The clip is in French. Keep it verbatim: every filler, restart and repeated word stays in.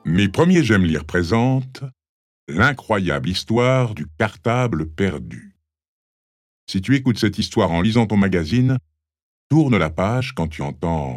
Mes premiers J'aime lire présentent l'incroyable histoire du cartable perdu. Si tu écoutes cette histoire en lisant ton magazine, tourne la page quand tu entends